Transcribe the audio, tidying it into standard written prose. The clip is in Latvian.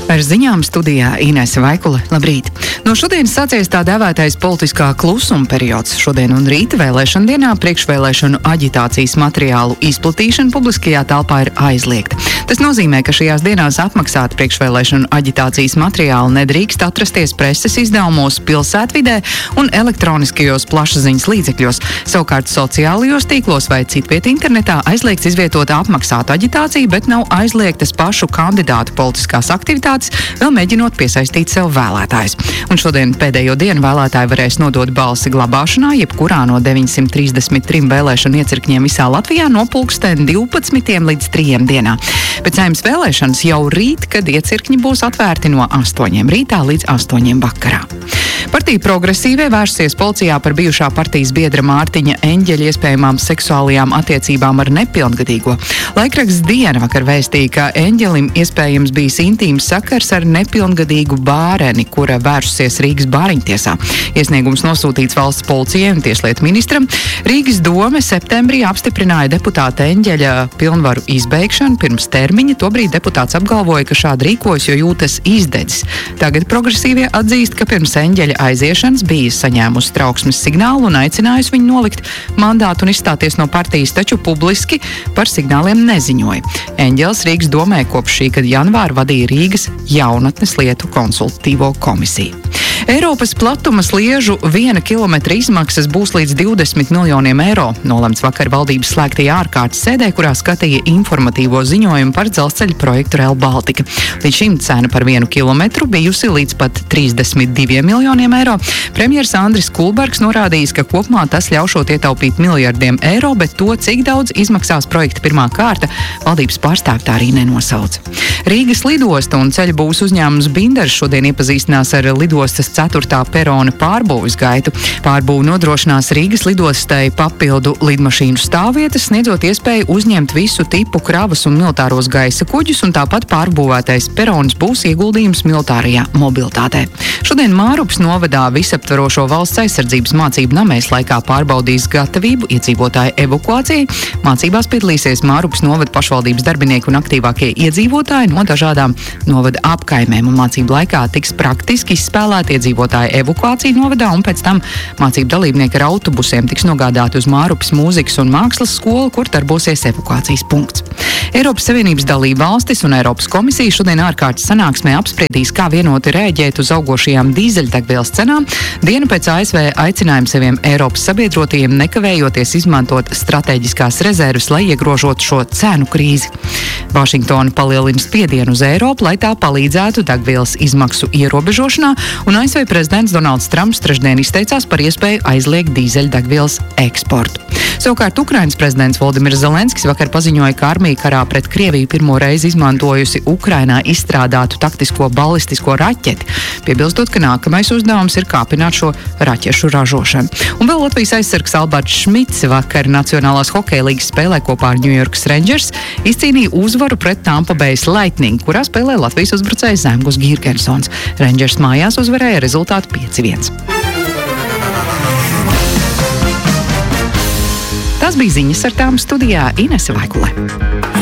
Ar ziņām studijā Inese Vaikule. Labrīt! No šodienas sācies tā dēvētais politiskā klusuma periods. Šodien un rīt vēlēšana dienā priekšvēlēšanu aģitācijas materiālu izplatīšana publiskajā telpā ir aizliegta. Tas nozīmē, ka šajās dienās apmaksāta priekšvēlēšanu aģitācijas materiāli nedrīkst atrasties preses izdevumos, pilsētvidē un elektroniskajos plašsaziņas līdzekļos. Savukārt sociālajos tīklos vai citviet internetā aizliegts izvietot apmaksātu aģitāciju, bet nav aizliegtas pašu kandidātu politiskās aktivitātes, vēl mēģinot piesaistīt sev vēlētājus. Un šodien pēdējo dienu vēlētāji varēs nodot balsi glabāšanā, jebkurā no 933 vēlēšanu iecirkņiem visā Latvijā no pulksten 12 līdz 3 dienā. Pēc Saeimas vēlēšanas jau rīt, kad iecirkņi būs atvērti no 8 rītā līdz 8 vakarā. Partija Progresīvie vērsies policijā par bijušā partijas biedra Mārtiņa Eņģeļa iespējamām seksuālajām attiecībām ar nepilngadīgo. Laikraksts Diena vakar vēstīja, ka Eņģelim iespējams bijis intīms sakars ar nepilngadīgu bēreni, kura vērsusies Rīgas bāriņtiesā. Iesniegums nosūtīts valsts policijai un tieslietu ministram. Rīgas dome septembrī apstiprināja deputāta Eņģeļa pilnvaru izbeigšanu pirms termiņa. Tobrīd deputāts apgalvoja, ka šādi rīkojas, jo jūtas izdedzis. Tagad Progresīvie atzīst, ka pirms Eņģeļa aiziešanas bija saņēmusi trauksmes signālu un aicinājusi viņu nolikt mandātu un izstāties no partijas, taču publiski par signāliem neziņoja. Eņģelis Rīgas domē kopš šī gada janvāra vadīja Rīgas jaunatnes lietu konsultatīvo komisiju. Eiropas platuma sliežu 1 kilometra izmaksas būs līdz 20 miljoniem eiro. Nolemts vakar valdības slēgtajā ārkārtas sēdē, kurā skatīja informatīvo ziņojumu par dzelzceļa projektu Rail Baltica. Līdz šim cena par 1 kilometru bijusi līdz pat 32 miljoniem eiro. Premjers Andris Kulbergs norādījis, ka kopumā tas ļaušot ietaupīt miljardiem eiro, bet to, cik daudz izmaksās projekta pirmā kārta, valdības pārstāvji tā arī nenosauca. Rīgas lidosta un ceļu būvs uzņēmums Binders šodien iepazīstinās ar lidostas 4. perona pārbūves gaitu. Pārbūve nodrošinās Rīgas lidostai papildu lidmašīnu stāvvietas, sniedzot iespēju uzņemt visu tipu kravas un militāros gaisa kuģus, un tāpat pārbūvētais perons būs ieguldījums militārajā mobilitātē. Šodien Mārupas novadā visaptverošo valsts aizsardzības mācību namēs laikā pārbaudīs gatavību iedzīvotāju evakuācijai. Mācībās piedalīsies Mārupas novada pašvaldības darbinieki un aktīvākie iedzīvotāji no dažādām novada apkaimēm, un mācību laikā tiks praktiski izspēlēti iedzīvotāju evakuācija novadā, un pēc tam mācību dalībnieki ar autobusiem tiks nogādāti uz Mārupas mūzikas un mākslas skolu, kur darbosies evakuācijas punkts. Eiropas Savienības dalība valstis un Eiropas komisija šodien ārkārtas sanāksmē apspriedīs, kā vienoti rēģēt uz augošajām dīzeļdegvielas cenām. Dienu pēc ASV aicinājumu saviem Eiropas sabiedrotajiem nekavējoties izmantot strateģiskās rezerves, lai iegrožotu šo cenu krīzi. Vašingtona palielina spiedienu uz Eiropu, lai tā palīdzētu degvielas izmaksu ierobežošanā, un ASV prezidents Donalds Trumps trešdien izteicās par iespēju aizliegt dīzeļdegvielas eksportu. Savukārt Ukrainas prezidents Voldimirs Zelenskis vakar paziņoja, ka armija karā pret Krieviju pirmo reizi izmantojusi Ukrainā izstrādātu taktisko balistisko raķeti, piebilstot, ka nākamais uzdevums ir kāpināt šo raķešu ražošanu. Un vēl Latvijas aizsargs Alberts Šmits vakar Nacionālās hokeja līgas spēlē kopā ar New York Rangers izcīnīja uzvaru pret Tampa Bay Lightning, kurā spēlē Latvijas uzbrucējs Zemgus Girgensons. Rangers mājās uzvarēja rezultātu 5-1. Tas bija ziņas, ar tām studijā Inese Vaikule.